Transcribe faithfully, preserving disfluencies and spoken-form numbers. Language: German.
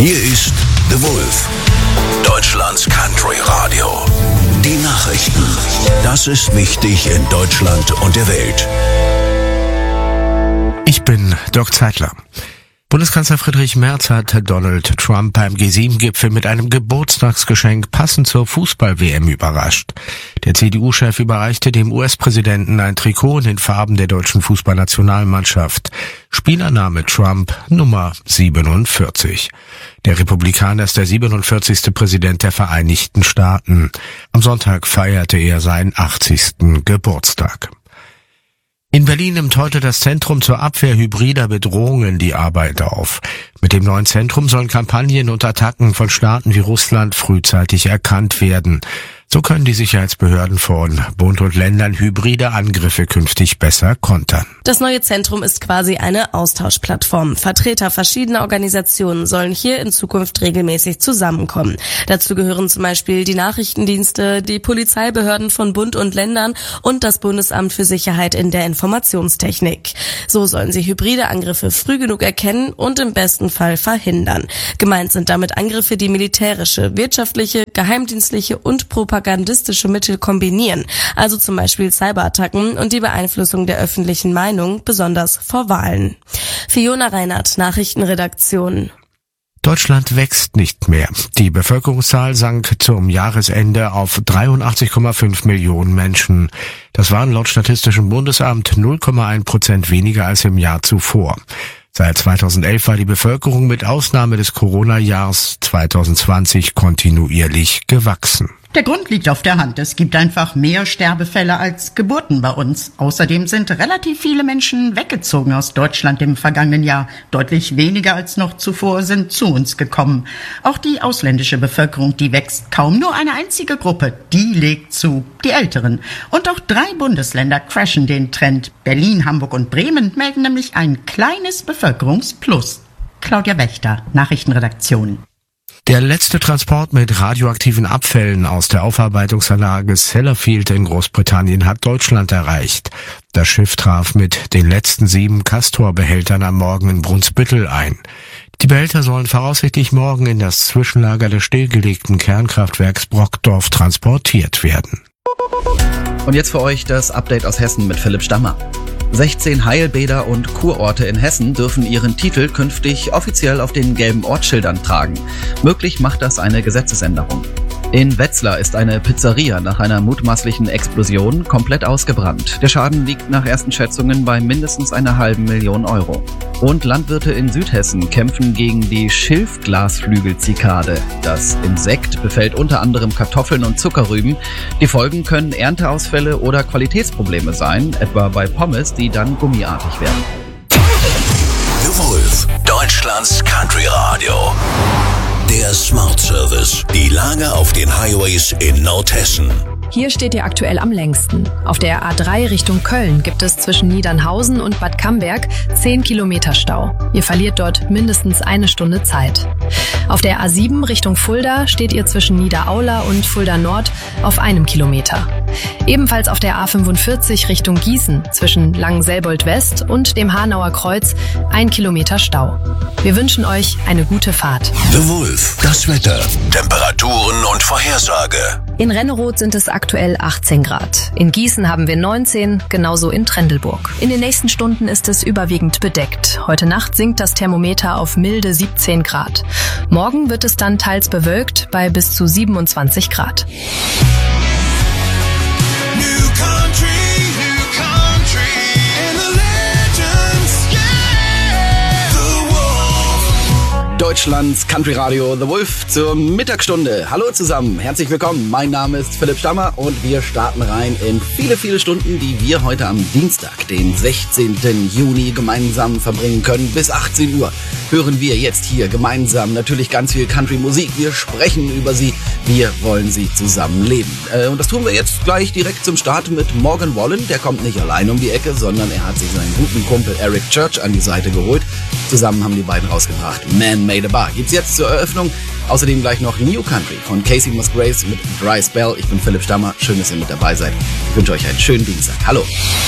Hier ist The Wolf, Deutschlands Country Radio. Die Nachrichten. Das ist wichtig in Deutschland und der Welt. Ich bin Dirk Zeitler. Bundeskanzler Friedrich Merz hat Donald Trump beim G sieben Gipfel mit einem Geburtstagsgeschenk passend zur Fußball-W M überrascht. Der C D U-Chef überreichte dem U S-Präsidenten ein Trikot in den Farben der deutschen Fußballnationalmannschaft. Spielername Trump Nummer siebenundvierzig. Der Republikaner ist der siebenundvierzigste Präsident der Vereinigten Staaten. Am Sonntag feierte er seinen achtzigsten Geburtstag. In Berlin nimmt heute das Zentrum zur Abwehr hybrider Bedrohungen die Arbeit auf. Mit dem neuen Zentrum sollen Kampagnen und Attacken von Staaten wie Russland frühzeitig erkannt werden. So können die Sicherheitsbehörden von Bund und Ländern hybride Angriffe künftig besser kontern. Das neue Zentrum ist quasi eine Austauschplattform. Vertreter verschiedener Organisationen sollen hier in Zukunft regelmäßig zusammenkommen. Dazu gehören zum Beispiel die Nachrichtendienste, die Polizeibehörden von Bund und Ländern und das Bundesamt für Sicherheit in der Informationstechnik. So sollen sie hybride Angriffe früh genug erkennen und im besten Fall verhindern. Gemeint sind damit Angriffe, die militärische, wirtschaftliche, geheimdienstliche und propagandistische Mittel kombinieren, also zum Beispiel Cyberattacken und die Beeinflussung der öffentlichen Meinung, besonders vor Wahlen. Fiona Reinhardt, Nachrichtenredaktion. Deutschland wächst nicht mehr. Die Bevölkerungszahl sank zum Jahresende auf dreiundachtzig Komma fünf Millionen Menschen. Das waren laut Statistischem Bundesamt null Komma eins Prozent weniger als im Jahr zuvor. Seit zweitausendelf war die Bevölkerung mit Ausnahme des Corona-Jahres zweitausendzwanzig kontinuierlich gewachsen. Der Grund liegt auf der Hand. Es gibt einfach mehr Sterbefälle als Geburten bei uns. Außerdem sind relativ viele Menschen weggezogen aus Deutschland im vergangenen Jahr. Deutlich weniger als noch zuvor sind zu uns gekommen. Auch die ausländische Bevölkerung, die wächst kaum. Nur eine einzige Gruppe, die legt zu, die Älteren. Und auch drei Bundesländer crashen den Trend. Berlin, Hamburg und Bremen melden nämlich ein kleines Bevölkerungsplus. Claudia Wächter, Nachrichtenredaktion. Der letzte Transport mit radioaktiven Abfällen aus der Aufarbeitungsanlage Sellafield in Großbritannien hat Deutschland erreicht. Das Schiff traf mit den letzten sieben Castor-Behältern am Morgen in Brunsbüttel ein. Die Behälter sollen voraussichtlich morgen in das Zwischenlager des stillgelegten Kernkraftwerks Brockdorf transportiert werden. Und jetzt für euch das Update aus Hessen mit Philipp Stammer. sechzehn Heilbäder und Kurorte in Hessen dürfen ihren Titel künftig offiziell auf den gelben Ortsschildern tragen. Möglich macht das eine Gesetzesänderung. In Wetzlar ist eine Pizzeria nach einer mutmaßlichen Explosion komplett ausgebrannt. Der Schaden liegt nach ersten Schätzungen bei mindestens einer halben Million Euro. Und Landwirte in Südhessen kämpfen gegen die Schilfglasflügelzikade. Das Insekt befällt unter anderem Kartoffeln und Zuckerrüben. Die Folgen können Ernteausfälle oder Qualitätsprobleme sein, etwa bei Pommes, die dann gummiartig werden. The Wolf, Deutschlands Country Radio. Der Smart Service. Die Lage auf den Highways in Nordhessen. Hier steht ihr aktuell am längsten. Auf der A drei Richtung Köln gibt es zwischen Niedernhausen und Bad Camberg zehn Kilometer Stau. Ihr verliert dort mindestens eine Stunde Zeit. Auf der A sieben Richtung Fulda steht ihr zwischen Niederaula und Fulda Nord auf einem Kilometer. Ebenfalls auf der A fünfundvierzig Richtung Gießen zwischen Langenselbold West und dem Hanauer Kreuz ein Kilometer Stau. Wir wünschen euch eine gute Fahrt. The Wolf, das Wetter, Temperaturen und Vorhersage. In Renneroth sind es aktuell achtzehn Grad. In Gießen haben wir neunzehn, genauso in Trendelburg. In den nächsten Stunden ist es überwiegend bedeckt. Heute Nacht sinkt das Thermometer auf milde siebzehn Grad. Morgen wird es dann teils bewölkt bei bis zu siebenundzwanzig Grad. Deutschlands Country Radio The Wolf zur Mittagsstunde. Hallo zusammen, herzlich willkommen. Mein Name ist Philipp Stammer und wir starten rein in viele, viele Stunden, die wir heute am Dienstag, den sechzehnten Juni, gemeinsam verbringen können. Bis achtzehn Uhr hören wir jetzt hier gemeinsam natürlich ganz viel Country-Musik. Wir sprechen über sie, wir wollen sie zusammenleben. Äh, und das tun wir jetzt gleich direkt zum Start mit Morgan Wallen. Der kommt nicht allein um die Ecke, sondern er hat sich seinen guten Kumpel Eric Church an die Seite geholt. Zusammen haben die beiden rausgebracht Man Made a Bar. Gibt's jetzt zur Eröffnung. Außerdem gleich noch New Country von Casey Musgraves mit Dry Spell. Ich bin Philipp Stammer. Schön, dass ihr mit dabei seid. Ich wünsche euch einen schönen Dienstag. Hallo.